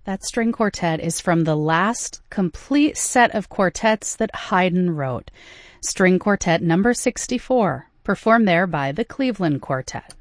That string quartet is from the last complete set of quartets that Haydn wrote. String Quartet number 64, performed there by the Cleveland Quartet.